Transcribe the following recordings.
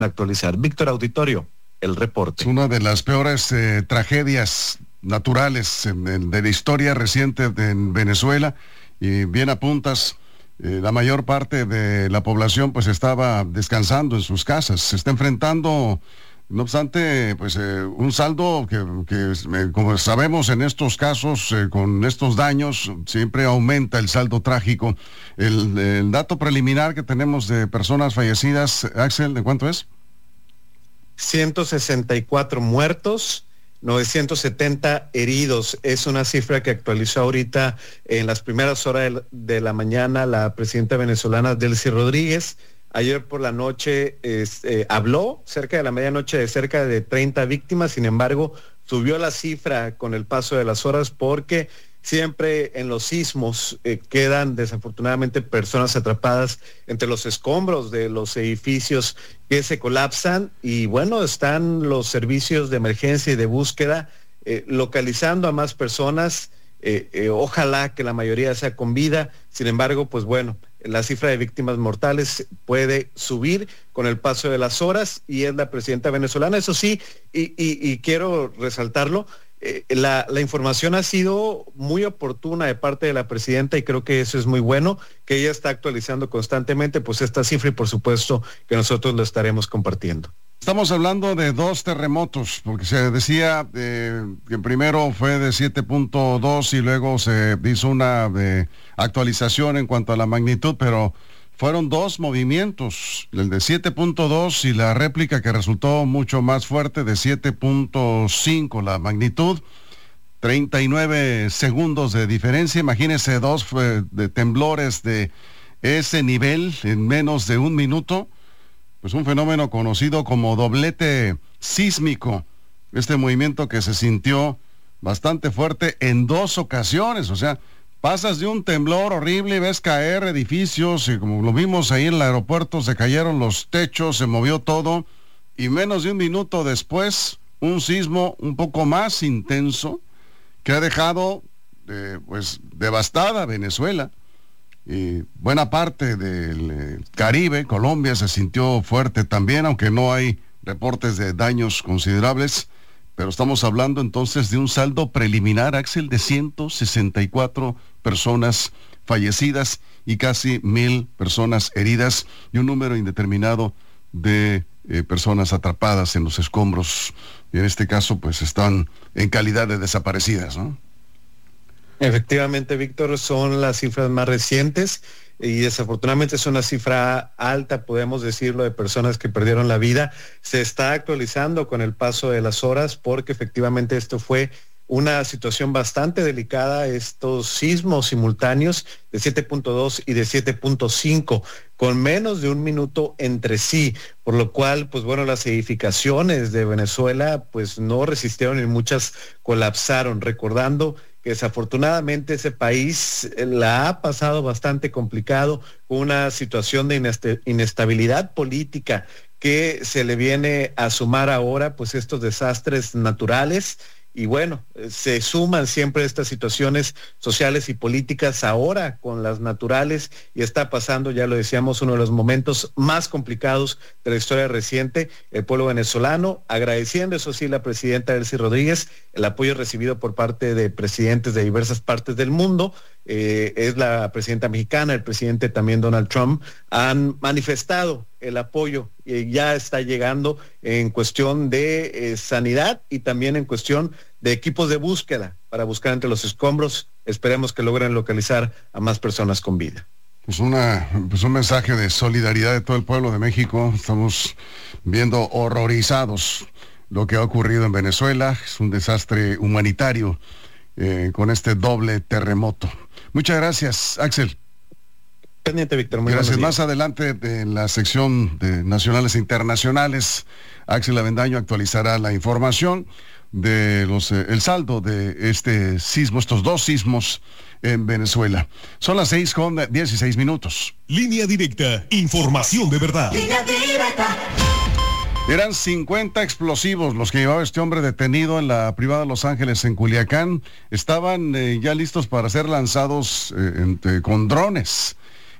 actualizar. Víctor Auditorio, el reporte. Es una de las peores tragedias naturales de la historia reciente en Venezuela, y bien apuntas, la mayor parte de la población pues estaba descansando en sus casas, se está enfrentando, no obstante, pues un saldo que como sabemos en estos casos, con estos daños, siempre aumenta el saldo trágico. El dato preliminar que tenemos de personas fallecidas, Axel, ¿de cuánto es? 164 muertos, 970 heridos. Es una cifra que actualizó ahorita en las primeras horas de la mañana la presidenta venezolana Delcy Rodríguez. Ayer por la noche habló cerca de la medianoche de cerca de 30 víctimas, sin embargo, subió la cifra con el paso de las horas porque siempre en los sismos quedan desafortunadamente personas atrapadas entre los escombros de los edificios que se colapsan, y bueno, están los servicios de emergencia y de búsqueda localizando a más personas. Ojalá que la mayoría sea con vida. Sin embargo, pues bueno, la cifra de víctimas mortales puede subir con el paso de las horas, y es la presidenta venezolana. Eso sí, y quiero resaltarlo, la información ha sido muy oportuna de parte de la presidenta, y creo que eso es muy bueno, que ella está actualizando constantemente pues esta cifra, y por supuesto que nosotros lo estaremos compartiendo. Estamos hablando de 2 terremotos, porque se decía que primero fue de 7.2 y luego se hizo una actualización en cuanto a la magnitud, pero fueron 2 movimientos, el de 7.2 y la réplica que resultó mucho más fuerte de 7.5 la magnitud, 39 segundos de diferencia. Imagínense 2 de temblores de ese nivel en menos de un minuto. Pues un fenómeno conocido como doblete sísmico, este movimiento que se sintió bastante fuerte en 2 ocasiones. O sea, pasas de un temblor horrible y ves caer edificios, y como lo vimos ahí en el aeropuerto, se cayeron los techos, se movió todo, y menos de un minuto después, un sismo un poco más intenso que ha dejado pues devastada Venezuela. Y buena parte del Caribe, Colombia se sintió fuerte también, aunque no hay reportes de daños considerables, pero estamos hablando entonces de un saldo preliminar, Axel, de 164 personas fallecidas y casi 1,000 personas heridas, y un número indeterminado de personas atrapadas en los escombros, y en este caso pues están en calidad de desaparecidas, ¿no? Efectivamente, Víctor, son las cifras más recientes, y desafortunadamente es una cifra alta, podemos decirlo, de personas que perdieron la vida. Se está actualizando con el paso de las horas, porque efectivamente esto fue una situación bastante delicada, estos sismos simultáneos de 7.2 y de 7.5, con menos de un minuto entre sí, por lo cual, pues bueno, las edificaciones de Venezuela pues no resistieron y muchas colapsaron, recordando que desafortunadamente ese país la ha pasado bastante complicado, con una situación de inestabilidad política que se le viene a sumar ahora pues estos desastres naturales. Y bueno, se suman siempre estas situaciones sociales y políticas ahora con las naturales, y está pasando, ya lo decíamos, uno de los momentos más complicados de la historia reciente. El pueblo venezolano agradeciendo, eso sí, la presidenta Delcy Rodríguez, el apoyo recibido por parte de presidentes de diversas partes del mundo. Es la presidenta mexicana, el presidente también Donald Trump, han manifestado el apoyo, y ya está llegando en cuestión de sanidad y también en cuestión de equipos de búsqueda para buscar entre los escombros. Esperemos que logren localizar a más personas con vida. Pues un mensaje de solidaridad de todo el pueblo de México. Estamos viendo horrorizados lo que ha ocurrido en Venezuela. Es un desastre humanitario con este doble terremoto. Muchas gracias, Axel. Pendiente, Víctor. Muy gracias. Más adelante en la sección de nacionales e internacionales, Axel Avendaño actualizará la información de el saldo de este sismo, estos 2 sismos en Venezuela. Son las 6:16. Línea directa, información de verdad. Línea directa. Eran 50 explosivos los que llevaba este hombre detenido en la privada de Los Ángeles, en Culiacán. Estaban ya listos para ser lanzados con drones.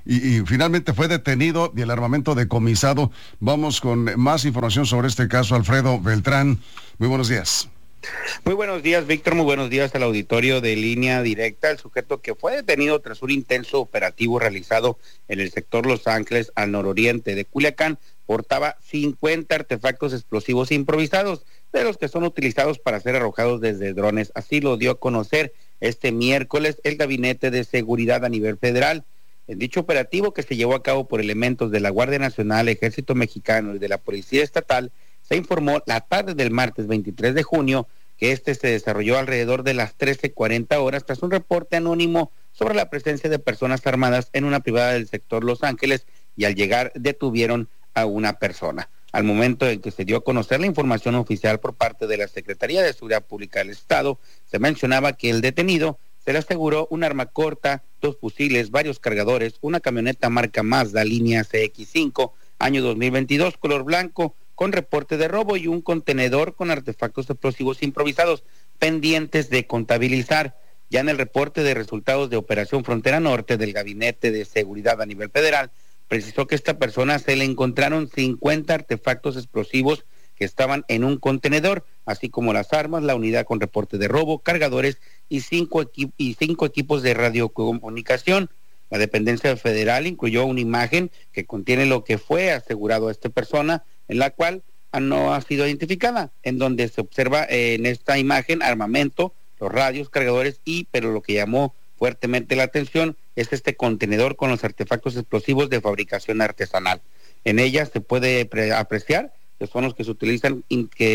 y finalmente fue detenido y el armamento decomisado. Vamos con más información sobre este caso. Alfredo Beltrán, muy buenos días. Muy buenos días, Víctor, muy buenos días al auditorio de Línea Directa. El sujeto que fue detenido tras un intenso operativo realizado en el sector Los Ángeles, al nororiente de Culiacán, portaba 50 artefactos explosivos improvisados, de los que son utilizados para ser arrojados desde drones. Así lo dio a conocer este miércoles el Gabinete de Seguridad a nivel federal. En dicho operativo, que se llevó a cabo por elementos de la Guardia Nacional, Ejército Mexicano y de la Policía Estatal, se informó la tarde del martes 23 de junio que este se desarrolló alrededor de las 13:40 horas tras un reporte anónimo sobre la presencia de personas armadas en una privada del sector Los Ángeles, y al llegar detuvieron a una persona. Al momento en que se dio a conocer la información oficial por parte de la Secretaría de Seguridad Pública del Estado, se mencionaba que el detenido se le aseguró un arma corta, 2 fusiles, varios cargadores, una camioneta marca Mazda línea CX5, año 2022, color blanco, con reporte de robo, y un contenedor con artefactos explosivos improvisados pendientes de contabilizar. Ya en el reporte de resultados de Operación Frontera Norte del Gabinete de Seguridad a nivel federal, precisó que a esta persona se le encontraron 50 artefactos explosivos que estaban en un contenedor, así como las armas, la unidad con reporte de robo, cargadores y cinco equipos de radiocomunicación. La dependencia federal incluyó una imagen que contiene lo que fue asegurado a esta persona, en la cual no ha sido identificada, en donde se observa en esta imagen armamento, los radios, cargadores pero lo que llamó fuertemente la atención es este contenedor con los artefactos explosivos de fabricación artesanal. En ella se puede apreciar que son los que utilizan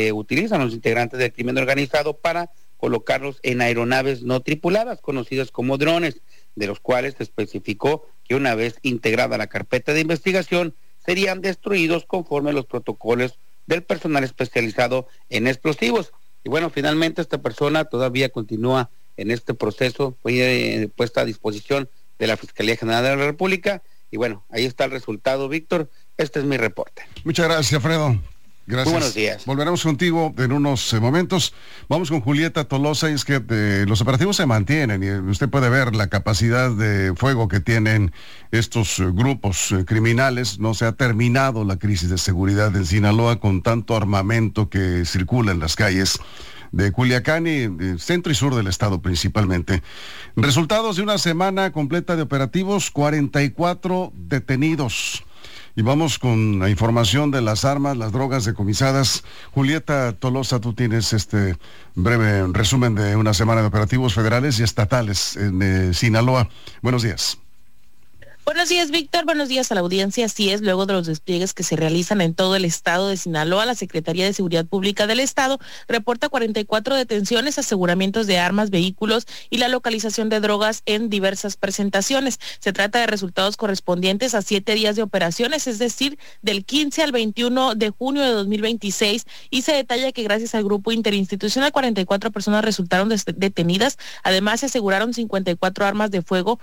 los integrantes del crimen organizado para colocarlos en aeronaves no tripuladas, conocidas como drones, de los cuales se especificó que una vez integrada la carpeta de investigación, serían destruidos conforme a los protocolos del personal especializado en explosivos. Y bueno, finalmente esta persona todavía continúa en este proceso, fue puesta a disposición de la Fiscalía General de la República, y bueno, ahí está el resultado, Víctor. Este es mi reporte. Muchas gracias, Alfredo. Gracias. Muy buenos días. Volveremos contigo en unos momentos. Vamos con Julieta Tolosa, y es que los operativos se mantienen y usted puede ver la capacidad de fuego que tienen estos grupos criminales. No se ha terminado la crisis de seguridad en Sinaloa con tanto armamento que circula en las calles de Culiacán y centro y sur del estado principalmente. Resultados de una semana completa de operativos, 44 detenidos. Y vamos con la información de las armas, las drogas decomisadas. Julieta Tolosa, tú tienes este breve resumen de una semana de operativos federales y estatales en Sinaloa. Buenos días. Buenos días, Víctor. Buenos días a la audiencia. Así es, luego de los despliegues que se realizan en todo el estado de Sinaloa, la Secretaría de Seguridad Pública del Estado reporta 44 detenciones, aseguramientos de armas, vehículos y la localización de drogas en diversas presentaciones. Se trata de resultados correspondientes a 7 días de operaciones, es decir, del 15 al 21 de junio de 2026, y se detalla que gracias al grupo interinstitucional 44 personas resultaron detenidas. Además, se aseguraron 54 armas de fuego,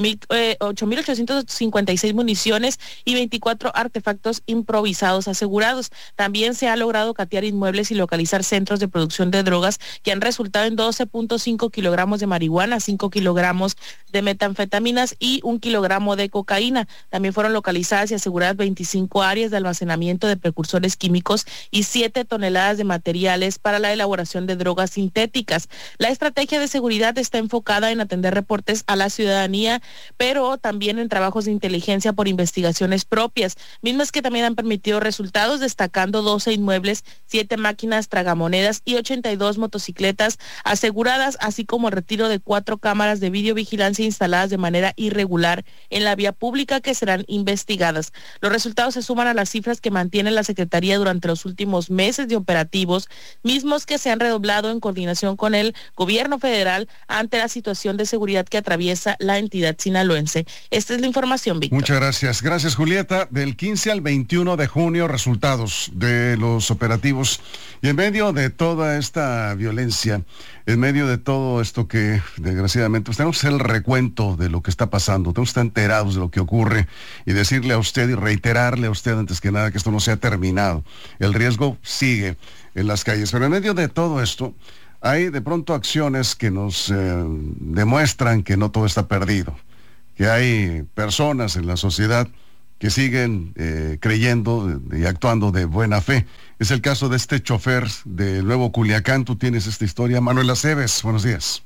8,856 municiones y 24 artefactos improvisados asegurados. También se ha logrado catear inmuebles y localizar centros de producción de drogas que han resultado en 12.5 kilogramos de marihuana, 5 kilogramos de metanfetaminas y 1 kilogramo de cocaína. También fueron localizadas y aseguradas 25 áreas de almacenamiento de precursores químicos y 7 toneladas de materiales para la elaboración de drogas sintéticas. La estrategia de seguridad está enfocada en atender reportes a la ciudadanía, pero también en trabajos de inteligencia por investigaciones propias, mismas que también han permitido resultados, destacando 12 inmuebles, 7 máquinas tragamonedas y 82 motocicletas aseguradas, así como el retiro de 4 cámaras de videovigilancia instaladas de manera irregular en la vía pública, que serán investigadas. Los resultados se suman a las cifras que mantiene la Secretaría durante los últimos meses de operativos, mismos que se han redoblado en coordinación con el gobierno federal ante la situación de seguridad que atraviesa la entidad sinaloense. Esta es la información, Víctor. Muchas gracias. Gracias, Julieta. Del 15 al 21 de junio, resultados de los operativos. Y en medio de toda esta violencia, en medio de todo esto que, desgraciadamente, pues tenemos que hacer el recuento de lo que está pasando, tenemos que estar enterados de lo que ocurre y decirle a usted y reiterarle a usted antes que nada que esto no se ha terminado. El riesgo sigue en las calles. Pero en medio de todo esto, hay de pronto acciones que nos demuestran que no todo está perdido, que hay personas en la sociedad que siguen creyendo y actuando de buena fe. Es el caso de este chofer de Nuevo Culiacán. Tú tienes esta historia. Manuel Aceves, buenos días.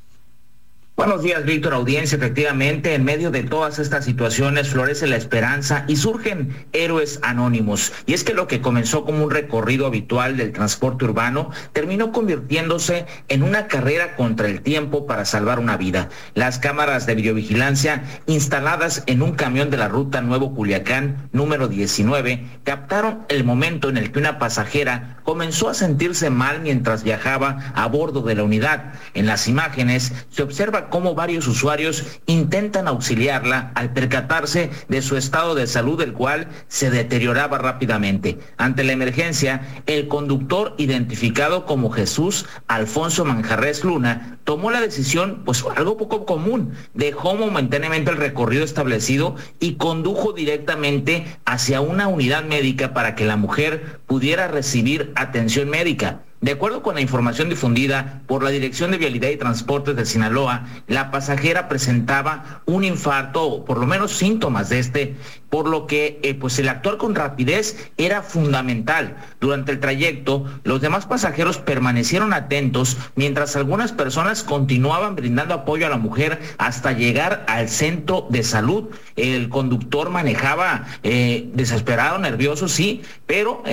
Buenos días, Víctor, audiencia. Efectivamente, en medio de todas estas situaciones florece la esperanza y surgen héroes anónimos. Y es que lo que comenzó como un recorrido habitual del transporte urbano terminó convirtiéndose en una carrera contra el tiempo para salvar una vida. Las cámaras de videovigilancia instaladas en un camión de la ruta Nuevo Culiacán, número 19, captaron el momento en el que una pasajera comenzó a sentirse mal mientras viajaba a bordo de la unidad. En las imágenes se observa cómo varios usuarios intentan auxiliarla al percatarse de su estado de salud, el cual se deterioraba rápidamente. Ante la emergencia, el conductor, identificado como Jesús Alfonso Manjarres Luna, tomó la decisión, pues algo poco común, dejó momentáneamente el recorrido establecido y condujo directamente hacia una unidad médica para que la mujer pudiera recibir atención médica. De acuerdo con la información difundida por la Dirección de Vialidad y Transportes de Sinaloa, la pasajera presentaba un infarto, o por lo menos síntomas de este, por lo que pues el actuar con rapidez era fundamental. Durante el trayecto, los demás pasajeros permanecieron atentos, mientras algunas personas continuaban brindando apoyo a la mujer hasta llegar al centro de salud. El conductor manejaba desesperado, nervioso, sí, pero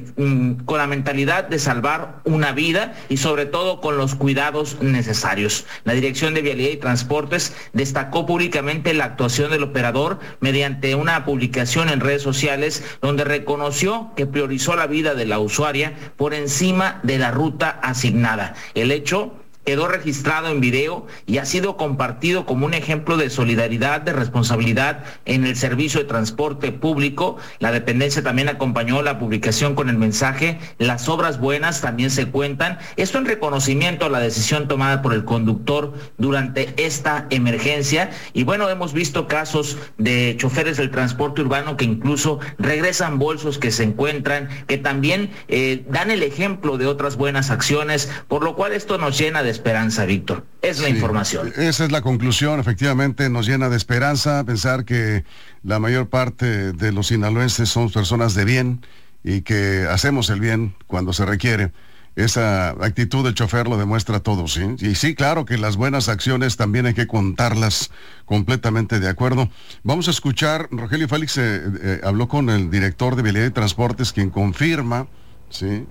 con la mentalidad de salvar una vida y sobre todo con los cuidados necesarios. La Dirección de Vialidad y Transportes destacó públicamente la actuación del operador mediante una publicación en redes sociales donde reconoció que priorizó la vida de la usuaria por encima de la ruta asignada. El hecho quedó registrado en video y ha sido compartido como un ejemplo de solidaridad, de responsabilidad en el servicio de transporte público. La dependencia también acompañó la publicación con el mensaje: las obras buenas también se cuentan. Esto en reconocimiento a la decisión tomada por el conductor durante esta emergencia. Y bueno, hemos visto casos de choferes del transporte urbano que incluso regresan bolsos que se encuentran, que también dan el ejemplo de otras buenas acciones, por lo cual esto nos llena de esperanza, Víctor. Es la información. Esa es la conclusión. Efectivamente, nos llena de esperanza pensar que la mayor parte de los sinaloenses son personas de bien y que hacemos el bien cuando se requiere. Esa actitud del chofer lo demuestra todo, ¿sí? Y sí, claro que las buenas acciones también hay que contarlas, completamente de acuerdo. Vamos a escuchar, Rogelio Félix habló con el director de Vialidad y Transportes, quien confirma, ¿sí?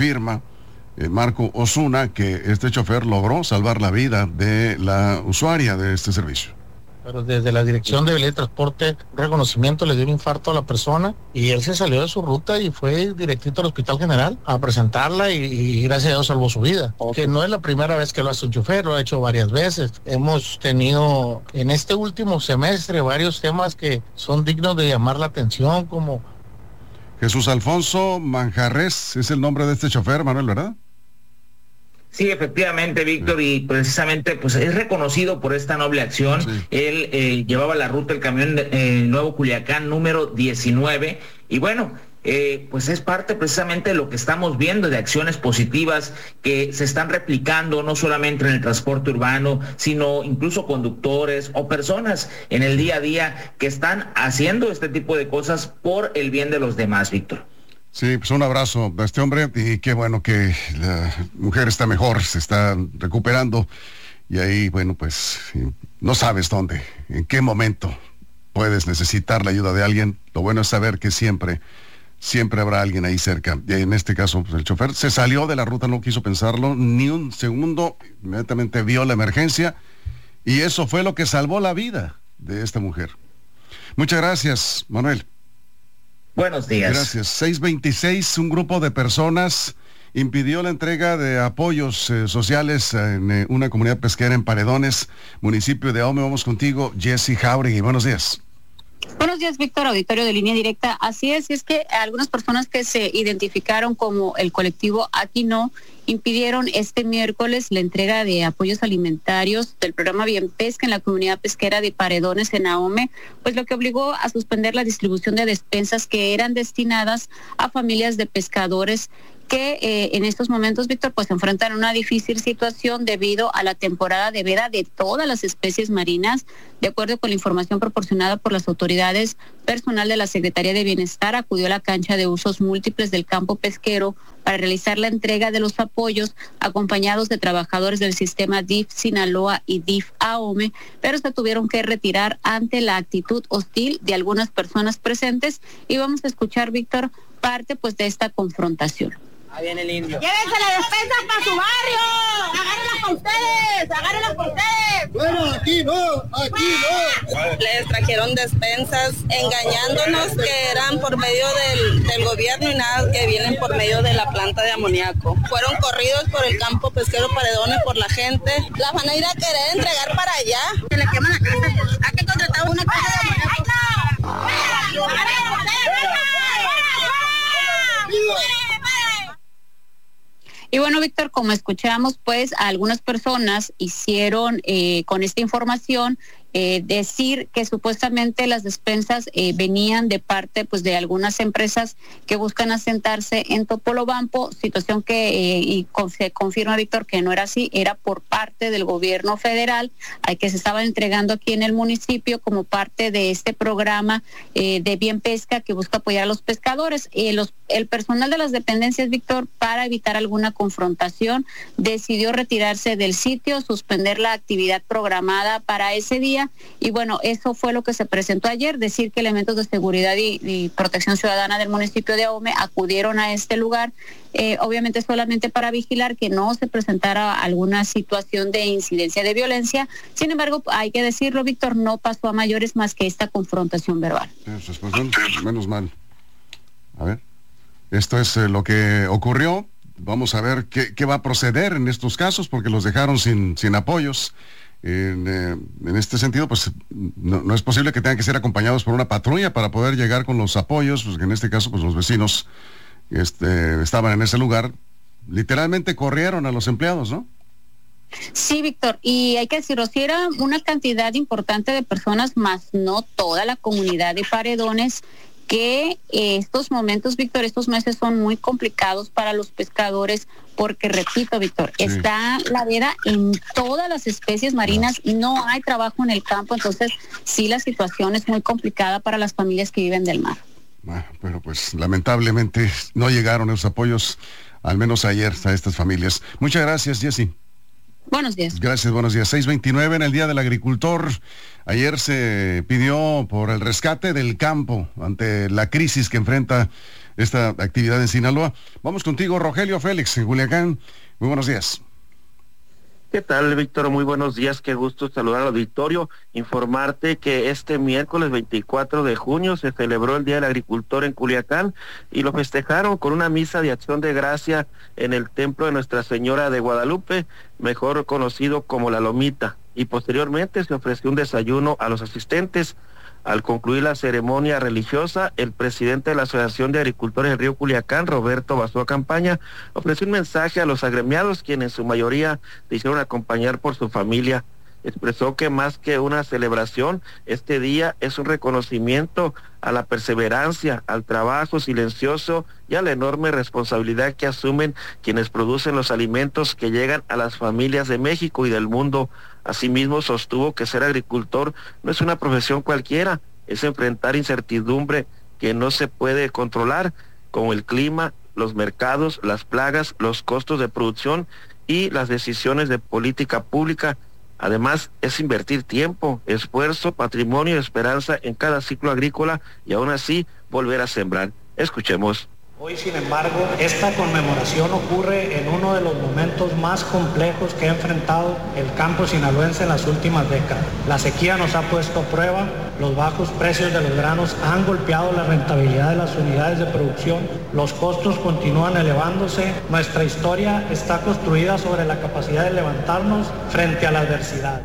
Marco Osuna, que este chofer logró salvar la vida de la usuaria de este servicio. Pero desde la Dirección de Vialidad y Transporte, un reconocimiento, le dio un infarto a la persona y él se salió de su ruta y fue directito al Hospital General a presentarla y gracias a Dios salvó su vida. Que no es la primera vez que lo hace un chofer, lo ha hecho varias veces. Hemos tenido en este último semestre varios temas que son dignos de llamar la atención, como... Jesús Alfonso Manjarres es el nombre de este chofer, Manuel, ¿verdad? Sí, efectivamente, Víctor, y precisamente pues es reconocido por esta noble acción. Sí. Él llevaba la ruta, el camión Nuevo Culiacán número 19, y bueno, pues es parte precisamente de lo que estamos viendo, de acciones positivas que se están replicando no solamente en el transporte urbano, sino incluso conductores o personas en el día a día que están haciendo este tipo de cosas por el bien de los demás, Víctor. Sí, pues un abrazo a este hombre y qué bueno que la mujer está mejor, se está recuperando y ahí, bueno, pues no sabes dónde, en qué momento puedes necesitar la ayuda de alguien. Lo bueno es saber que siempre habrá alguien ahí cerca. Y en este caso, pues el chofer se salió de la ruta, no quiso pensarlo ni un segundo, inmediatamente vio la emergencia y eso fue lo que salvó la vida de esta mujer. Muchas gracias, Manuel. Buenos días. Gracias. 626, un grupo de personas impidió la entrega de apoyos sociales en una comunidad pesquera en Paredones, municipio de Ahome. Vamos contigo, Jessy Jauregui. Buenos días. Buenos días, Víctor, auditorio de Línea Directa. Así es, y es que algunas personas que se identificaron como el colectivo Aquí No impidieron este miércoles la entrega de apoyos alimentarios del programa Bien Pesca en la comunidad pesquera de Paredones en Ahome, pues lo que obligó a suspender la distribución de despensas que eran destinadas a familias de pescadores que en estos momentos, Víctor, pues se enfrentan a una difícil situación debido a la temporada de veda de todas las especies marinas. De acuerdo con la información proporcionada por las autoridades, personal de la Secretaría de Bienestar acudió a la cancha de usos múltiples del campo pesquero para realizar la entrega de los apoyos, acompañados de trabajadores del sistema DIF Sinaloa y DIF Ahome, pero se tuvieron que retirar ante la actitud hostil de algunas personas presentes. Y vamos a escuchar, Víctor, parte pues de esta confrontación. Ahí viene el indio. Llévense la despensa para su barrio. Agárrenlas para ustedes. Bueno, aquí no. Les trajeron despensas engañándonos que eran por medio del gobierno y nada, que vienen por medio de la planta de amoníaco. Fueron corridos por el campo pesquero Paredones por la gente. La van a ir a querer entregar para allá. Se le quema la casa. Hay que contratar una casa de amoníaco. Y bueno, Víctor, como escuchamos, pues algunas personas hicieron con esta información decir que supuestamente las despensas venían de parte pues de algunas empresas que buscan asentarse en Topolobampo, situación que se confirma, Víctor, que no era así, era por parte del gobierno federal, al que se estaban entregando aquí en el municipio como parte de este programa de Bien Pesca que busca apoyar a los pescadores. El personal de las dependencias, Víctor, para evitar alguna confrontación, decidió retirarse del sitio, suspender la actividad programada para ese día. Y bueno, eso fue lo que se presentó ayer, decir que elementos de seguridad y protección ciudadana del municipio de Ahome acudieron a este lugar, obviamente solamente para vigilar que no se presentara alguna situación de incidencia de violencia. Sin embargo, hay que decirlo, Víctor, no pasó a mayores más que esta confrontación verbal. Pues, menos mal. A ver, esto es lo que ocurrió. Vamos a ver qué va a proceder en estos casos, porque los dejaron sin apoyos. En este sentido, pues no es posible que tengan que ser acompañados por una patrulla para poder llegar con los apoyos, pues que en este caso pues los vecinos estaban en ese lugar, literalmente corrieron a los empleados, ¿no? Sí, Víctor, y hay que decirlo, si era una cantidad importante de personas, más no toda la comunidad de Paredones, que estos momentos, Víctor, estos meses son muy complicados para los pescadores porque, repito, Víctor, sí, está la veda en todas las especies marinas, no hay trabajo en el campo, entonces sí la situación es muy complicada para las familias que viven del mar. Bueno, pero pues lamentablemente no llegaron esos apoyos, al menos ayer, a estas familias. Muchas gracias, Jessy. Buenos días. Gracias, buenos días. 6:29 en el Día del Agricultor. Ayer se pidió por el rescate del campo ante la crisis que enfrenta esta actividad en Sinaloa. Vamos contigo, Rogelio Félix, en Culiacán. Muy buenos días. ¿Qué tal, Víctor? Muy buenos días, qué gusto saludar al auditorio, informarte que este miércoles 24 de junio se celebró el Día del Agricultor en Culiacán y lo festejaron con una misa de acción de gracia en el templo de Nuestra Señora de Guadalupe, mejor conocido como La Lomita, y posteriormente se ofreció un desayuno a los asistentes. Al concluir la ceremonia religiosa, el presidente de la Asociación de Agricultores del Río Culiacán, Roberto Basúa Campaña, ofreció un mensaje a los agremiados, quienes en su mayoría se hicieron acompañar por su familia. Expresó que más que una celebración, este día es un reconocimiento a la perseverancia, al trabajo silencioso y a la enorme responsabilidad que asumen quienes producen los alimentos que llegan a las familias de México y del mundo. Asimismo, sostuvo que ser agricultor no es una profesión cualquiera, es enfrentar incertidumbre que no se puede controlar, como el clima, los mercados, las plagas, los costos de producción y las decisiones de política pública. Además, es invertir tiempo, esfuerzo, patrimonio y esperanza en cada ciclo agrícola y aún así volver a sembrar. Escuchemos. Hoy, sin embargo, esta conmemoración ocurre en uno de los momentos más complejos que ha enfrentado el campo sinaloense en las últimas décadas. La sequía nos ha puesto a prueba, los bajos precios de los granos han golpeado la rentabilidad de las unidades de producción, los costos continúan elevándose, nuestra historia está construida sobre la capacidad de levantarnos frente a la adversidad.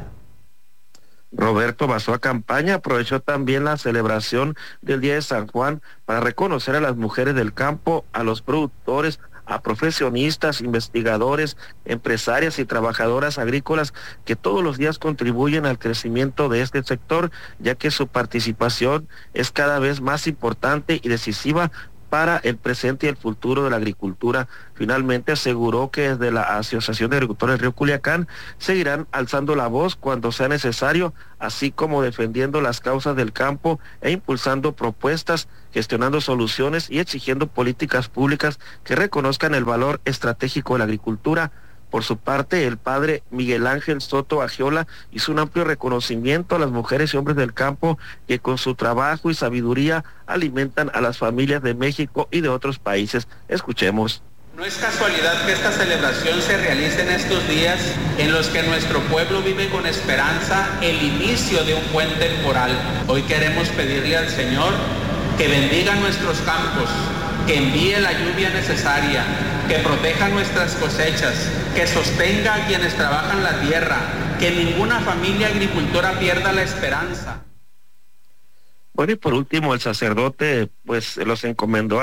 Roberto Basúa Campaña aprovechó también la celebración del Día de San Juan para reconocer a las mujeres del campo, a los productores, a profesionistas, investigadores, empresarias y trabajadoras agrícolas que todos los días contribuyen al crecimiento de este sector, ya que su participación es cada vez más importante y decisiva para el presente y el futuro de la agricultura. Finalmente aseguró que desde la Asociación de Agricultores Río Culiacán seguirán alzando la voz cuando sea necesario, así como defendiendo las causas del campo e impulsando propuestas, gestionando soluciones y exigiendo políticas públicas que reconozcan el valor estratégico de la agricultura. Por su parte, el padre Miguel Ángel Soto Agiola hizo un amplio reconocimiento a las mujeres y hombres del campo que con su trabajo y sabiduría alimentan a las familias de México y de otros países. Escuchemos. No es casualidad que esta celebración se realice en estos días en los que nuestro pueblo vive con esperanza el inicio de un buen temporal. Hoy queremos pedirle al Señor que bendiga nuestros campos, que envíe la lluvia necesaria, que proteja nuestras cosechas, que sostenga a quienes trabajan la tierra, que ninguna familia agricultora pierda la esperanza. Bueno, y por último, el sacerdote pues los encomendó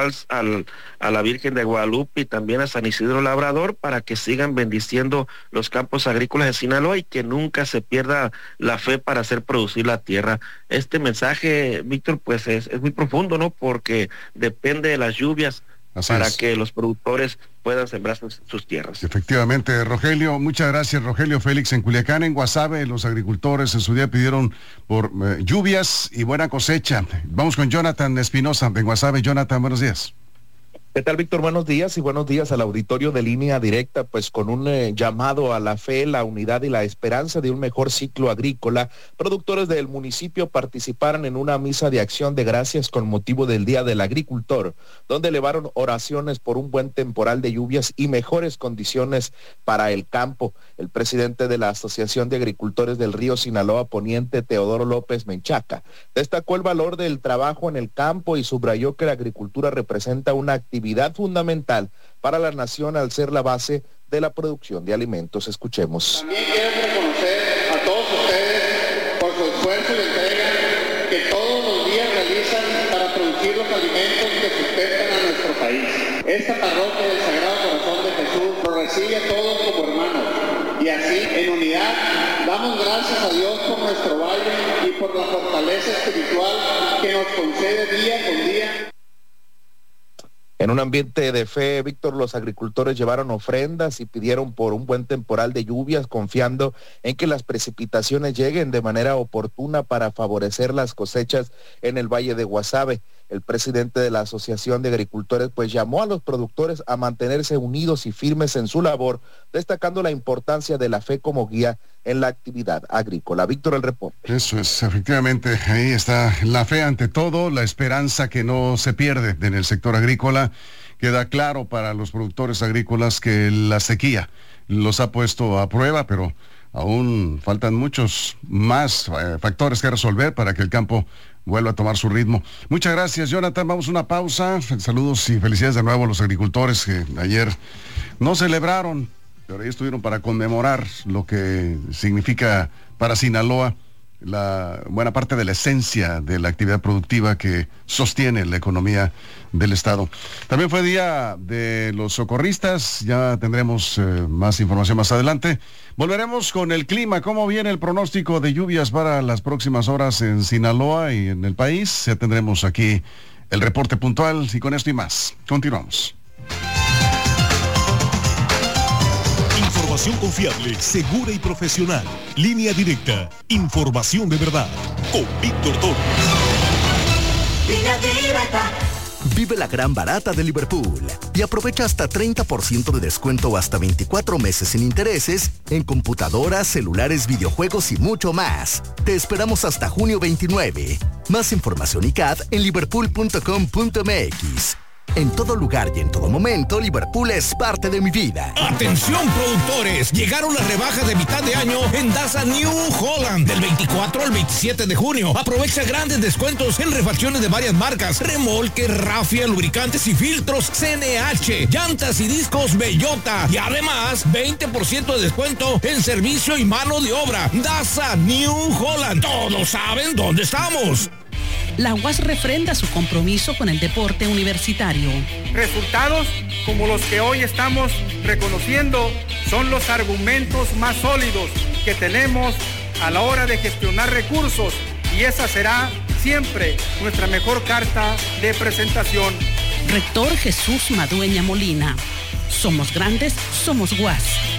a la Virgen de Guadalupe y también a San Isidro Labrador para que sigan bendiciendo los campos agrícolas de Sinaloa y que nunca se pierda la fe para hacer producir la tierra. Este mensaje, Víctor, pues es muy profundo, ¿no? Porque depende de las lluvias para que los productores puedan sembrar sus tierras. Efectivamente, Rogelio, muchas gracias, Rogelio Félix. En Culiacán, en Guasave, los agricultores en su día pidieron por lluvias y buena cosecha. Vamos con Jonathan Espinosa, en Guasave. Jonathan, buenos días. ¿Qué tal, Víctor? Buenos días y buenos días al auditorio de Línea Directa, pues con un llamado a la fe, la unidad y la esperanza de un mejor ciclo agrícola. Productores del municipio participaron en una misa de acción de gracias con motivo del Día del Agricultor, donde elevaron oraciones por un buen temporal de lluvias y mejores condiciones para el campo. El presidente de la Asociación de Agricultores del Río Sinaloa Poniente, Teodoro López Menchaca, destacó el valor del trabajo en el campo y subrayó que la agricultura representa una actividad fundamental para la nación al ser la base de la producción de alimentos. Escuchemos. También quiero reconocer a todos ustedes por su esfuerzo y entrega que todos los días realizan para producir los alimentos que sustentan a nuestro país. Esta parroquia del Sagrado Corazón de Jesús nos recibe a todos como hermanos y así, en unidad, damos gracias a Dios por nuestro valle y por la fortaleza espiritual que nos concede día con día. En un ambiente de fe, Víctor, los agricultores llevaron ofrendas y pidieron por un buen temporal de lluvias, confiando en que las precipitaciones lleguen de manera oportuna para favorecer las cosechas en el Valle de Guasave. El presidente de la Asociación de Agricultores pues llamó a los productores a mantenerse unidos y firmes en su labor, destacando la importancia de la fe como guía en la actividad agrícola. Víctor, el reporte. Eso es, efectivamente, ahí está la fe ante todo, la esperanza que no se pierde en el sector agrícola. Queda claro para los productores agrícolas que la sequía los ha puesto a prueba, pero aún faltan muchos más factores que resolver para que el campo vuelva a tomar su ritmo. Muchas gracias, Jonathan. Vamos a una pausa. Saludos y felicidades de nuevo a los agricultores que ayer no celebraron, pero ahí estuvieron para conmemorar lo que significa para Sinaloa la buena parte de la esencia de la actividad productiva que sostiene la economía del estado. También fue día de los socorristas, ya tendremos más información más adelante. Volveremos con el clima, cómo viene el pronóstico de lluvias para las próximas horas en Sinaloa y en el país. Ya tendremos aquí el reporte puntual y con esto y más. Continuamos. Información confiable, segura y profesional. Línea Directa. Información de verdad. Con Víctor Toro. Línea Directa. Vive la gran barata de Liverpool y aprovecha hasta 30% de descuento o hasta 24 meses sin intereses en computadoras, celulares, videojuegos y mucho más. Te esperamos hasta junio 29. Más información y CAD en liverpool.com.mx. En todo lugar y en todo momento, Liverpool es parte de mi vida. ¡Atención, productores! Llegaron las rebajas de mitad de año en Daza New Holland, del 24 al 27 de junio. Aprovecha grandes descuentos en refacciones de varias marcas, remolques, rafia, lubricantes y filtros CNH, llantas y discos Bellota. Y además, 20% de descuento en servicio y mano de obra. Daza New Holland. Todos saben dónde estamos. la UAS refrenda su compromiso con el deporte universitario. Resultados como los que hoy estamos reconociendo son los argumentos más sólidos que tenemos a la hora de gestionar recursos, y esa será siempre nuestra mejor carta de presentación. Rector Jesús Madueña Molina. Somos grandes, somos UAS.